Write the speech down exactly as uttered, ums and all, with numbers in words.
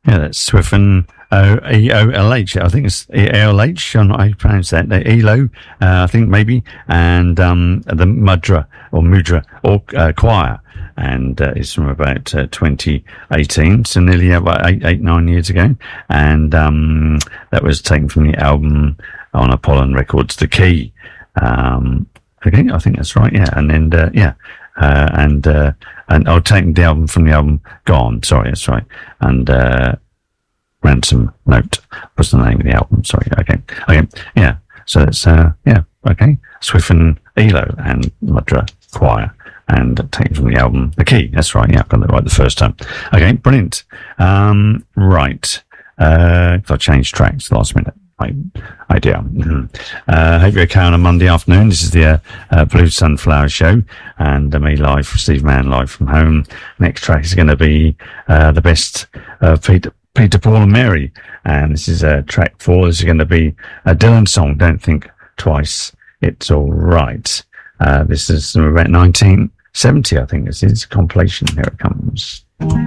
Yeah, that's Swiffen O E O L H. I think it's E L H. I'm not how you pronounce that. The E L O, uh, I think maybe, and um, the Mudra or Mudra or uh, Choir, and uh, it's from about uh, twenty eighteen, so nearly about eight, eight, nine years ago, and um, that was taken from the album on Apollon Records, The Key. Um, okay, I think that's right. Yeah, and then uh, yeah. Uh, and uh, and I'll take the album from the album Gone. Sorry, that's right. And uh, Ransom Note was the name of the album. Sorry. Okay. Okay. Yeah. So it's uh, yeah. Okay. Swiffen E L O and Mudra Choir, and taken from the album The Key. That's right. Yeah, I got that right the first time. Okay. Brilliant. Um, right. Uh, I changed tracks last minute. Idea. Mm-hmm. Uh, hope you're okay on a Monday afternoon. This is the uh, uh, Blue Sunflower Show, and uh, me live from Steve Mann, live from home. Next track is going to be uh, the best uh, Peter, Peter, Paul, and Mary, and this is uh, track four. This is going to be a Dylan song. Don't think twice. It's all right. Uh, this is from about nineteen seventy, I think. This is a compilation. Here it comes.